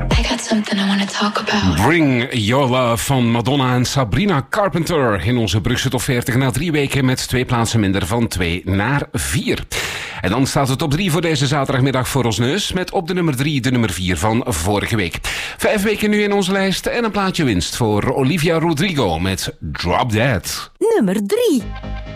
I got something I want to talk about. Bring Your Love van Madonna en Sabrina Carpenter in onze Brugse Top 40 na 3 weken met 2 plaatsen minder van 2 naar 4. En dan staat het op 3 voor deze zaterdagmiddag voor ons neus met op de nummer 3 de nummer 4 van vorige week. 5 weken nu in onze lijst en een plaatje winst voor Olivia Rodrigo met Drop Dead. Nummer 3.